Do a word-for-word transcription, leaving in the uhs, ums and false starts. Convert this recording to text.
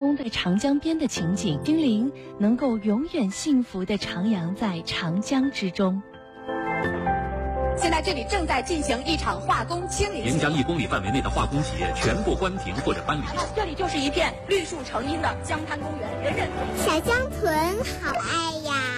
空在长江边的情景，心灵能够永远幸福地徜徉在长江之中。 现在这里正在进行一场化工清理， 沿江一公里范围内的化工企业全部关停或者搬离。 这里就是一片绿树成荫的江滩公园，人人小江豚好爱呀。